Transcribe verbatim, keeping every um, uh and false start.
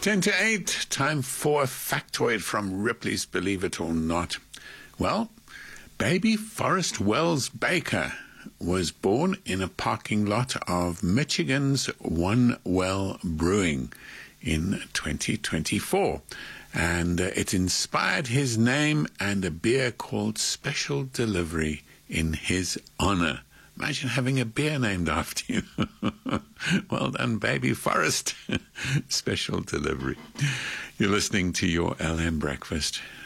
Ten to eight, time for a factoid from Ripley's Believe It or Not. Well, baby Forrest Wells Baker was born in a parking lot of Michigan's One Well Brewing in twenty twenty-four. And uh, it inspired his name and a beer called Special Delivery in his honor. Imagine having a beer named after you. Well done, baby Forrest. Special Delivery. You're listening to your L M Breakfast.